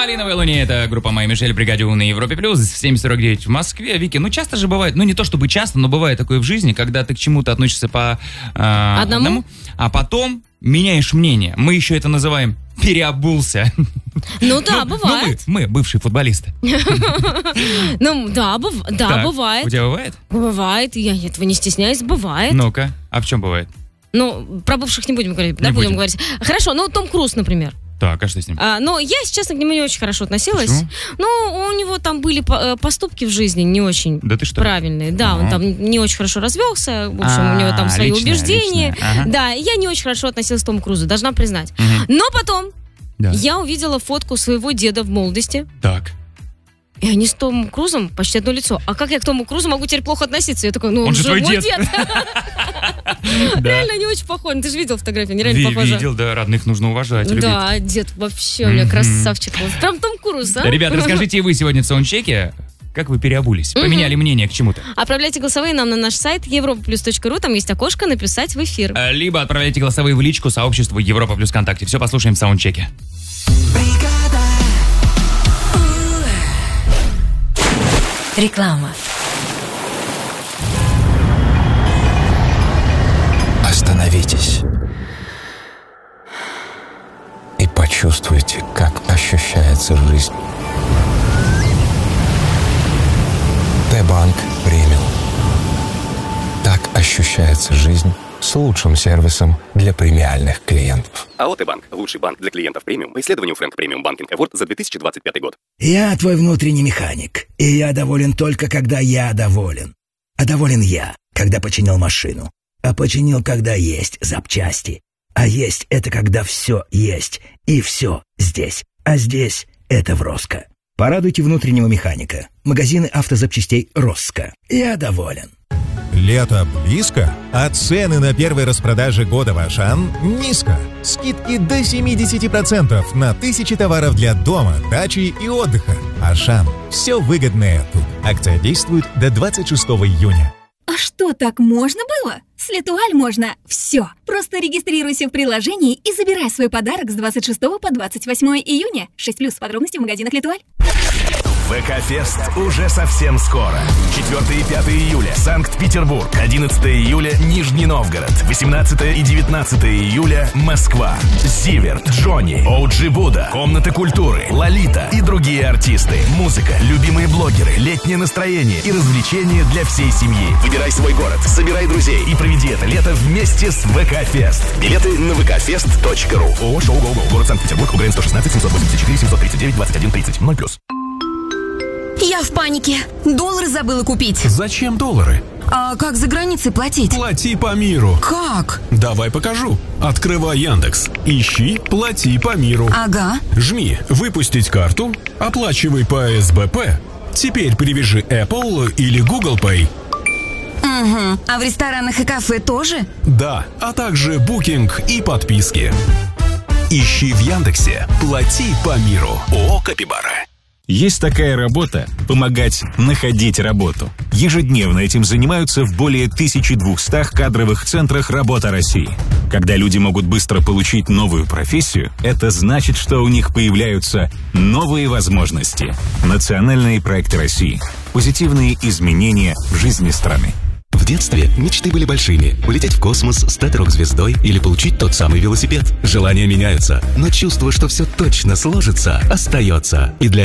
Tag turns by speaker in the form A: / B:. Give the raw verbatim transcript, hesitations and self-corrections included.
A: «Малиновой луне» — это группа «Моя Мишель», «Бригаде У» на Европе Плюс, семь сорок девять в Москве. Вики, ну часто же бывает, ну не то чтобы часто, но бывает такое в жизни, когда ты к чему-то относишься по э,
B: одному?
A: одному, а потом меняешь мнение. Мы еще это называем «переобулся».
B: Ну да,
A: Ну,
B: бывает.
A: мы, мы бывшие футболисты.
B: Ну да, быв- да,
A: Так,
B: бывает.
A: У тебя бывает?
B: Бывает, я этого не стесняюсь, бывает.
A: Ну-ка, а в чем бывает?
B: Ну, про бывших не будем говорить, да,
A: Не
B: будем
A: будем.
B: говорить. Хорошо, ну Том Круз, например.
A: Так, а что с ним?
B: А, но я, если честно, к нему не очень хорошо относилась.
A: Почему?
B: Ну, у него там были по- э, поступки в жизни не очень
A: Да ты что?
B: правильные. Да, он
A: Ага.
B: там не очень хорошо развелся. В общем, у него там
A: А,
B: свои
A: личное,
B: убеждения.
A: личное, ага.
B: Да, я не очень хорошо относилась к Тому Крузу, должна признать.
A: Мгм.
B: Но потом
A: Да.
B: я увидела фотку своего деда в молодости.
A: Так.
B: И они с Томом Крузом почти одно лицо. А как я к Тому Крузу могу теперь плохо относиться? Я такой, ну он,
A: Он же твой
B: мой
A: дед.
B: дед.
A: Да.
B: Реально не очень похож. Ты же видел фотографию, они реально
A: Ви-
B: похожи.
A: Видел, да, родных нужно уважать, любить.
B: Да, дед вообще у меня
A: Мгм.
B: красавчик. был. Прям Том Круз, а?
A: Ребята, расскажите и вы сегодня в саундчеке, как вы переобулись, поменяли мнение к чему-то.
B: Отправляйте голосовые нам на наш сайт европа плюс точка ру. Там есть окошко «Написать в эфир».
A: А, Либо отправляйте голосовые в личку сообществу Европа Плюс ВКонтакте. Все послушаем в саундчеке.
C: Реклама.
D: Остановитесь и почувствуйте, как ощущается жизнь. Т-банк премиум. Так ощущается жизнь с лучшим сервисом для премиальных клиентов.
E: АО «Т-банк» – лучший банк для клиентов премиум по исследованию Фрэнк Премиум Банкинг Эворд за две тысячи двадцать пятый год.
F: Я твой внутренний механик, и я доволен только, когда я доволен. А доволен я, когда починил машину. А починил, когда есть запчасти. А есть — это когда все есть, и все здесь. А здесь — это в Роско. Порадуйте внутреннего механика. Магазины автозапчастей Роско. Я доволен.
G: Лето близко, а цены на первой распродаже года в Ашан низко. Скидки до семьдесят процентов на тысячи товаров для дома, дачи и отдыха. Ашан. Все выгодное тут. Акция действует до двадцать шестого июня.
H: А что, так можно было? С Летуаль можно все. Просто регистрируйся в приложении и забирай свой подарок с двадцать шестого по двадцать восьмое июня. шесть плюс подробности в магазинах Летуаль.
I: ВК-фест уже совсем скоро. четвёртого и пятого июля Санкт-Петербург, одиннадцатого июля Нижний Новгород, восемнадцатого и девятнадцатого июля Москва. Зиверт, Джонни, Оуджи Буда, Комната культуры, Лолита и другие артисты. Музыка, любимые блогеры, летнее настроение и развлечения для всей семьи. Выбирай свой город, собирай друзей и проведи это лето вместе с ВК-фест. Билеты на вэ ка фест точка ру. ООО «Шоу Го-Го». Город Санкт-Петербург, УГРН сто шестнадцать семьсот восемьдесят четыре семьсот тридцать девять двадцать один тридцать. ноль плюс.
C: Я в панике. Доллары забыла купить.
J: Зачем доллары?
C: А как за границей платить?
J: Плати по миру.
C: Как?
J: Давай покажу. Открывай Яндекс. Ищи «Плати по миру».
C: Ага.
J: Жми «Выпустить карту», оплачивай по эс бэ пэ. Теперь привяжи Apple или Google Pay.
C: Угу. А в ресторанах и кафе тоже?
J: Да, а также букинг и подписки. Ищи в Яндексе «Плати по миру». ООО «Капибара».
K: Есть такая работа – помогать находить работу. Ежедневно этим занимаются в более тысяча двести кадровых центрах «Работа России». Когда люди могут быстро получить новую профессию, это значит, что у них появляются новые возможности. Национальные проекты России. Позитивные изменения в жизни страны.
L: В детстве мечты были большими. Улететь в космос, стать рок-звездой или получить тот самый велосипед. Желания меняются, но чувство, что все точно сложится, остается. И для